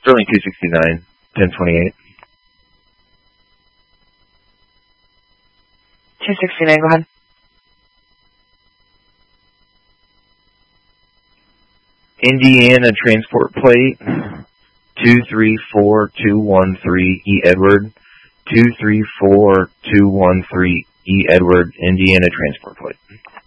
Sterling 269, 1028. 269, go ahead. Indiana transport plate 234213 E. Edward. 234213 E. Edward, Indiana transport plate.